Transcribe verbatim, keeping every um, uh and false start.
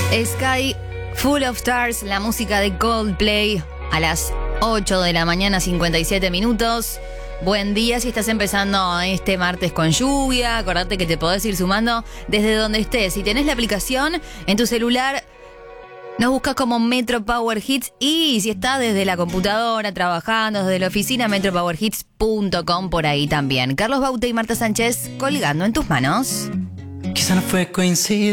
Sky Full of Stars, la música de Coldplay a las ocho de la mañana, cincuenta y siete minutos. Buen día si estás empezando este martes con lluvia. Acordate que te podés ir sumando desde donde estés. Si tenés la aplicación en tu celular, nos buscas como Metro Power Hits. Y si estás desde la computadora trabajando, desde la oficina, metro power hits punto com, por ahí también. Carlos Baute y Marta Sánchez, colgando en tus manos. Quizá no fue coincidencia.